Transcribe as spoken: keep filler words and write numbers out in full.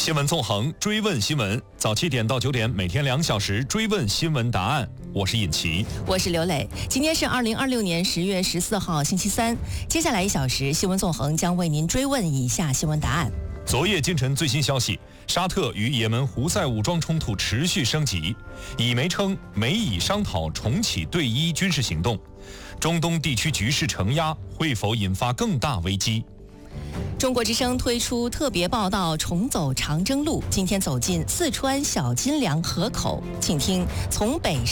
新闻纵横，追问新闻，早七点到九点，每天两小时追问新闻答案。我是尹奇， 我是刘磊。今天是二零二六年十月十四号，星期三。接下来一小时，新闻纵横将为您追问以下新闻答案。 昨夜今晨最新消息，沙特与也门胡塞武装冲突持续升级，以媒称美以商讨重启对伊军事行动。中东地区局势承压，会否引发更大危机？ 中国之声推出特别报道，重走长征路，今天走进四川小金梁河口，请听从北